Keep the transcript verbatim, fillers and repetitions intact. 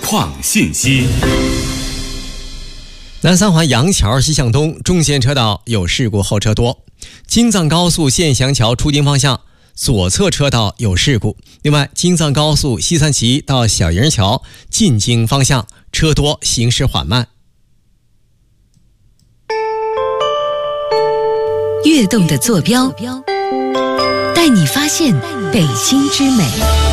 况信息。 南三环杨桥西向东中线车道有事故，后车多。京藏高速县翔桥出京方向左侧车道有事故。另外，京藏高速西三旗到小营桥进京方向车多，行驶缓慢。 跃动的坐标，带你发现北京之美。